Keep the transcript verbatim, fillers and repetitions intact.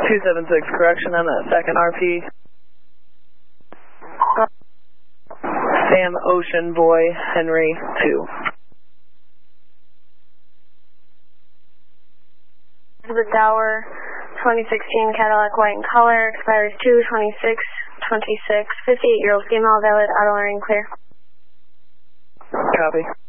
two seven six, correction on that second R P. Sam Ocean Boy Henry two. The Tower, twenty sixteen Cadillac white in color, expires two twenty-six twenty-six, fifty-eight year old female, valid, auto learning clear. Copy.